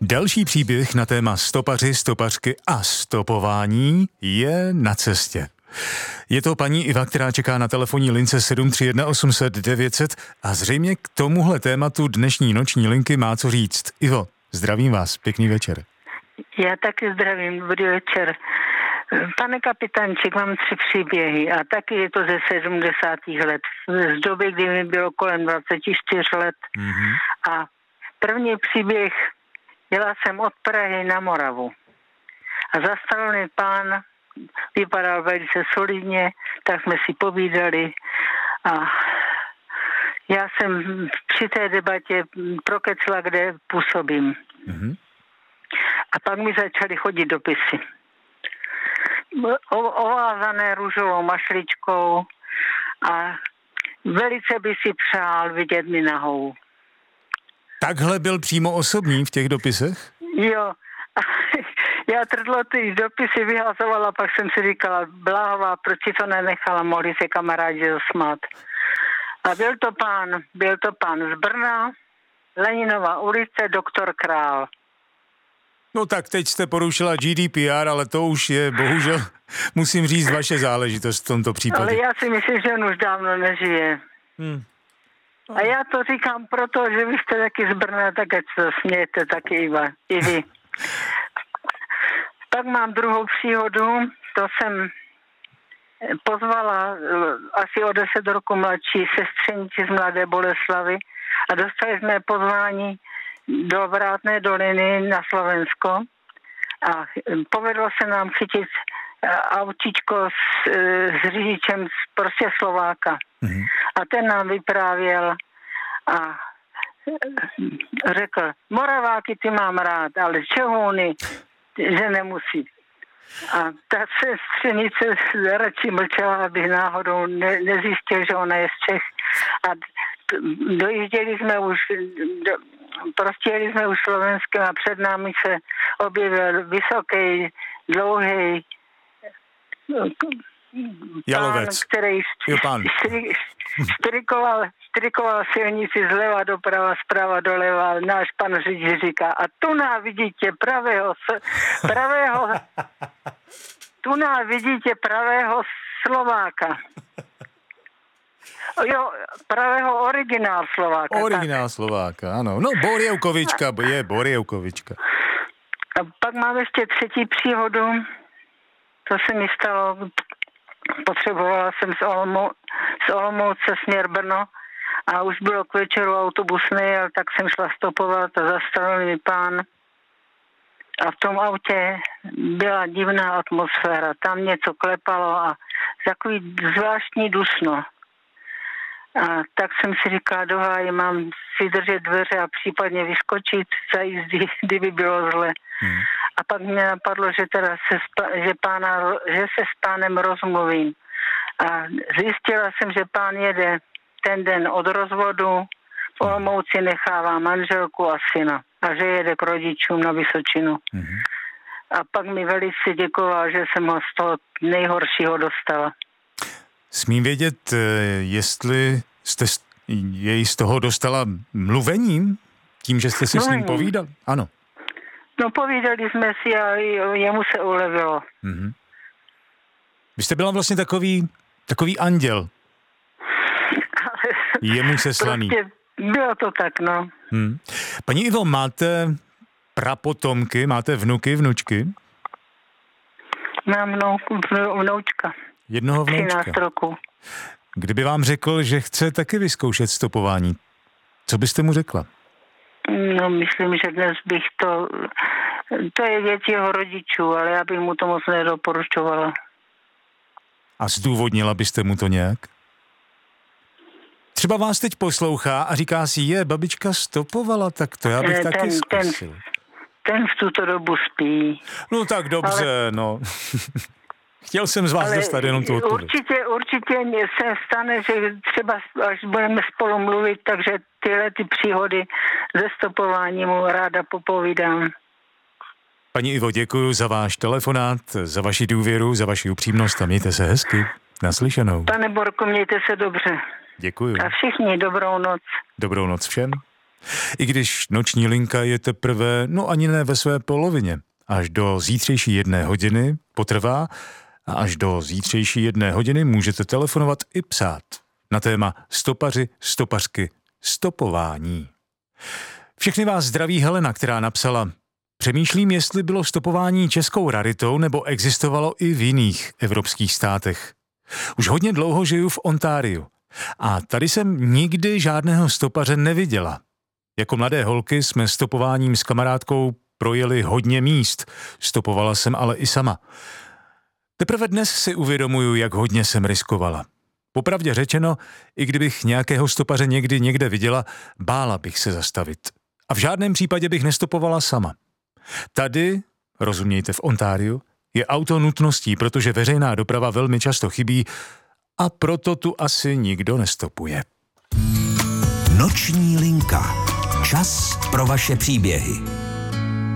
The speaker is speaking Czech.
Další příběh na téma stopaři, stopařky a stopování je na cestě. Je to paní Iva, která čeká na telefonní lince 731 800 900 a zřejmě k tomuhle tématu dnešní noční linky má co říct. Ivo, zdravím vás, pěkný večer. Já taky zdravím, dobrý večer. Pane kapitánček, mám 3 příběhy a taky je to ze 70. let. Z doby, kdy mi bylo kolem 24 let. Mm-hmm. A první příběh, jela jsem od Prahy na Moravu. A zastal mě pán, vypadal velice solidně, tak jsme si povídali. A já jsem při té debatě prokecla, kde působím. Mm-hmm. A pak mi začaly chodit dopisy. Ovázané růžovou mašličkou a velice by si přál vidět mi nahou. Takhle byl přímo osobní v těch dopisech? Jo. Já trdlo ty dopisy vyhlasovala, pak jsem si říkala, bláhová, proč si to nenechala, mohli se kamarádi zasmát. A byl to pán z Brna, Leninova ulice, doktor Král. No tak teď jste porušila GDPR, ale to už je, bohužel, musím říct, vaše záležitost v tomto případě. Ale já si myslím, že on už dávno nežije. A já to říkám proto, že vy jste taky z Brna, tak ať se smějete taky, Iva, i vy. Pak mám druhou příhodu, to jsem pozvala asi o 10 roku mladší sestřenici z Mladé Boleslavi a dostali jsme pozvání do Vrátné doliny na Slovensko a povedlo se nám chytit autíčko s řidičem prostě Slováka. Mm-hmm. A ten nám vyprávěl a řekl, Moraváky ty mám rád, ale Čehouny, že nemusí. A ta sestřenice radši mlčela, abych náhodou nezjistil, že ona je z Čech. A dojížděli jsme už, prostěli jsme už Slovenskem a před námi se objevil vysoký, dlouhý Jalovec. Pán, který štrikoval silnici zleva doprava, zprava doleva. Náš pan řidič říká, a tu nám vidíte pravého Slováka. Jo, pravého originál Slováka. Originál Slováka, ano. No, Borievkovička, je Borievkovička. A pak mám ještě 3. příhodu. To se mi stalo, potřebovala jsem z Olomouce směr Brno a už bylo k večeru autobus nejel, tak jsem šla stopovat a zastavil mi pán. A v tom autě byla divná atmosféra. Tam něco klepalo a takový zvláštní dusno. A tak jsem si říkala, do háje, mám si držet dveře a případně vyskočit za jízdy, kdyby bylo zle. A pak mě napadlo, že se s pánem rozmluvím. A zjistila jsem, že pán jede ten den od rozvodu, v Olomouci nechává manželku a syna a že jede k rodičům na Vysočinu. A pak mi velice děkoval, že jsem ho z toho nejhoršího dostala. Smím vědět, jestli jste jej z toho dostala mluvením? Tím, že jste si s ním povídal? Ano. No povídali jsme si a jemu se ulevilo. Mm-hmm. Vy jste byla vlastně takový anděl. Jemu se slaný. Prostě bylo to tak, no. Paní Ivo, máte prapotomky, máte vnuky, vnučky? Mám vnoučka. Jednoho vnoučka. 13 roku. Kdyby vám řekl, že chce taky vyzkoušet stopování, co byste mu řekla? No, myslím, že dnes bych to je věc jeho rodičů, ale já bych mu to moc nedoporučovala. A zdůvodnila byste mu to nějak? Třeba vás teď poslouchá a říká si, babička stopovala, tak to já bych taky zkusil. Ten v tuto dobu spí. No tak dobře, no. Chtěl jsem z vás dostat jenom tu odpověď. Určitě se stane, že třeba až budeme spolu mluvit, takže ty příhody ze stopování mu ráda popovídám. Paní Ivo, děkuji za váš telefonát, za vaši důvěru, za vaši upřímnost a mějte se hezky. Naslyšenou. Pane Borko, mějte se dobře. Děkuji. A všichni dobrou noc. Dobrou noc všem. I když noční linka je teprve, ani ne ve své polovině. Až do zítřejší 1 hodiny potrvá a až do zítřejší 1 hodiny můžete telefonovat i psát na téma stopaři, stopařky, stopování. Všechny vás zdraví Helena, která napsala: přemýšlím, jestli bylo stopování českou raritou nebo existovalo i v jiných evropských státech. Už hodně dlouho žiju v Ontáriu a tady jsem nikdy žádného stopaře neviděla. Jako mladé holky jsme stopováním s kamarádkou projeli hodně míst, stopovala jsem ale i sama. Teprve dnes si uvědomuju, jak hodně jsem riskovala. Popravdě řečeno, i kdybych nějakého stopaře někdy někde viděla, bála bych se zastavit. A v žádném případě bych nestopovala sama. Tady, rozumějte v Ontáriu, je auto nutností, protože veřejná doprava velmi často chybí a proto tu asi nikdo nestopuje. Noční linka. Čas pro vaše příběhy.